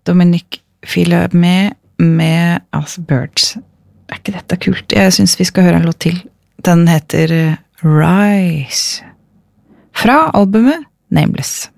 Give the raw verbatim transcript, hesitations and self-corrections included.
Dominic Fils-Aimé med altså Birds. Er ikke dette kult? Jeg synes vi skal høre en låt til. Den heter Rise. Fra albumet Nameless.